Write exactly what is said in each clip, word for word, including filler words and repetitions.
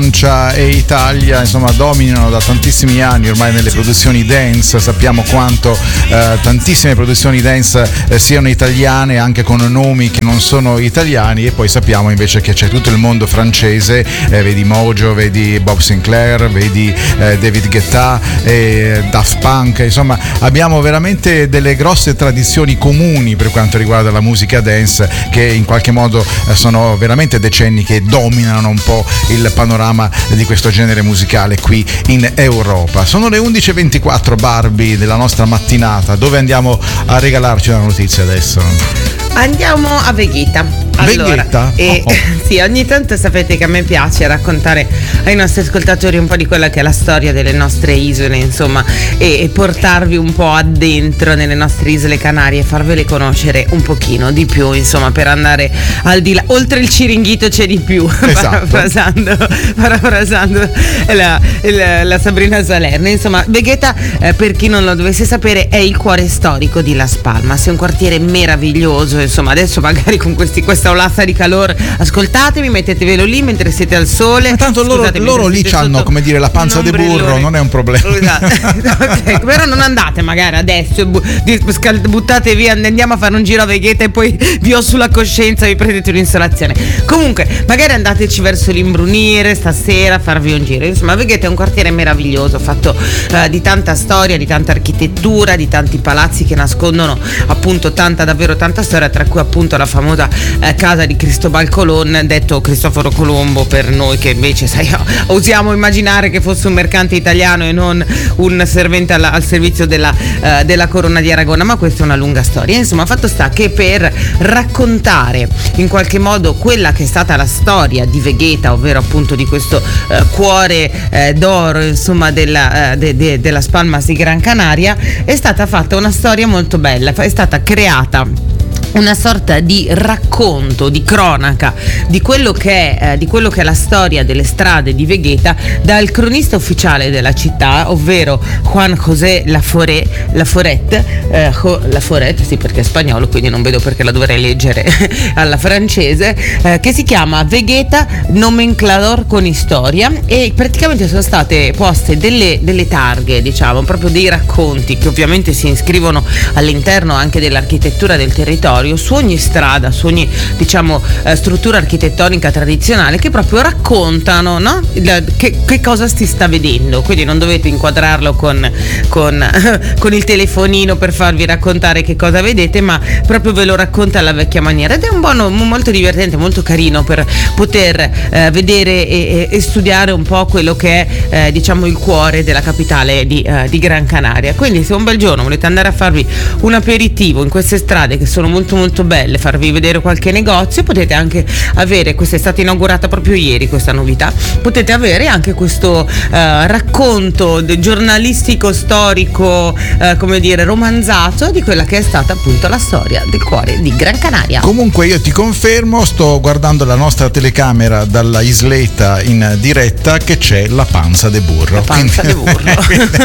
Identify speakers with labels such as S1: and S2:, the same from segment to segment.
S1: Francia e Italia insomma dominano da tantissimi anni ormai nelle produzioni dance. Sappiamo quanto eh, tantissime produzioni dance eh, siano italiane, anche con nomi che non sono italiani, e poi sappiamo invece che c'è tutto il mondo francese, eh, vedi Mojo, vedi Bob Sinclair, vedi eh, David Guetta, eh, Daft Punk, insomma abbiamo veramente delle grosse tradizioni comuni per quanto riguarda la musica dance, che in qualche modo eh, sono veramente decenni che dominano un po' il panorama di questo genere musicale qui in Europa. Sono le undici e ventiquattro, Barbie, della nostra mattinata. Dove andiamo a regalarci una notizia adesso?
S2: Andiamo a Vegeta. Allora,
S1: Vegeta?
S2: e,
S1: Oh, oh.
S2: sì, ogni tanto sapete che a me piace raccontare ai nostri ascoltatori un po' di quella che è la storia delle nostre isole, insomma, e, e portarvi un po' addentro nelle nostre isole Canarie e farvele conoscere un pochino di più, insomma, per andare al di là. Oltre il Ciringhito c'è di più,
S1: esatto.
S2: parafrasando, parafrasando la, la, la Sabrina Salerno. Insomma, Vegeta, eh, per chi non lo dovesse sapere, è il cuore storico di Las Palmas, è un quartiere meraviglioso, insomma. Adesso magari con questi, questa olazza di calore, ascoltatemi, mettetevelo lì mentre siete al sole.
S1: Ma tanto loro, loro lì hanno, come dire, la panza di burro, non è un problema.
S2: Esatto. Okay, però non andate magari adesso, bu- buttate via, andiamo a fare un giro a Vegeta e poi vi ho sulla coscienza, vi prendete un'insolazione. Comunque magari andateci verso l'imbrunire stasera, farvi un giro. Insomma, Vegeta è un quartiere meraviglioso, fatto eh, di tanta storia, di tanta architettura, di tanti palazzi che nascondono appunto tanta, davvero tanta storia, tra cui appunto la famosa eh, casa di Cristobal Colon, detto Cristoforo Colombo per noi che invece sai, osiamo immaginare che fosse un mercante italiano e non un servente alla, al servizio della, eh, della corona di Aragona, ma questa è una lunga storia. Insomma, fatto sta che per raccontare in qualche modo quella che è stata la storia di Vegeta, ovvero appunto di questo eh, cuore eh, d'oro, insomma, della, eh, de, de, della Palmas di Gran Canaria, è stata fatta una storia molto bella, è stata creata una sorta di racconto, di cronaca di quello che è, eh, di quello che è la storia delle strade di Vegeta dal cronista ufficiale della città, ovvero Juan José Laforet, Laforet, eh, Laforet, sì, perché è spagnolo, quindi non vedo perché la dovrei leggere alla francese, eh, che si chiama Vegeta Nomenclador con Historia, e praticamente sono state poste delle, delle targhe, diciamo, proprio dei racconti che ovviamente si iscrivono all'interno anche dell'architettura del territorio, su ogni strada, su ogni, diciamo, eh, struttura architettonica tradizionale, che proprio raccontano, no? La, che, che cosa si sta vedendo. Quindi non dovete inquadrarlo con, con, con il telefonino per farvi raccontare che cosa vedete, ma proprio ve lo racconta alla vecchia maniera, ed è un buono molto divertente, molto carino per poter eh, vedere e, e studiare un po' quello che è eh, diciamo il cuore della capitale di, eh, di Gran Canaria. Quindi se un bel giorno volete andare a farvi un aperitivo in queste strade che sono molto molto belle, farvi vedere qualche negozio, potete anche avere, questa è stata inaugurata proprio ieri questa novità, potete avere anche questo eh, racconto giornalistico, storico, eh, come dire, romanzato di quella che è stata appunto la storia del cuore di Gran Canaria.
S1: Comunque io ti confermo, sto guardando la nostra telecamera dalla isletta in diretta, che c'è la panza de burro.
S2: La panza de burro.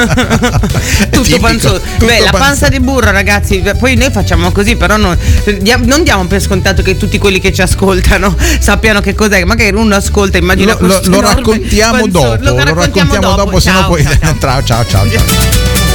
S2: Tutto panzoso. Beh, la panza di burro, ragazzi, poi noi facciamo così, però non, non diamo per scontato che tutti quelli che ci ascoltano sappiano che cos'è. Magari uno ascolta, immagina
S1: lo, lo, lo raccontiamo panzo, dopo, lo raccontiamo, lo raccontiamo dopo, dopo, se no poi ciao ciao ciao, ciao.